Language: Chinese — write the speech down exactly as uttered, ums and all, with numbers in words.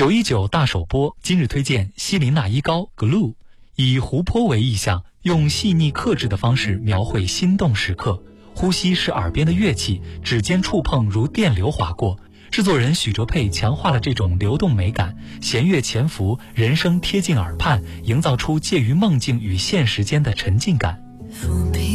九一九大首播，今日推荐希林娜依高 Glue， 以湖泊为意象，用细腻克制的方式描绘心动时刻。呼吸是耳边的乐器，指尖触碰如电流划过。制作人许哲佩强化了这种流动美感，弦乐潜伏，人声贴近耳畔，营造出介于梦境与现实间的沉浸感。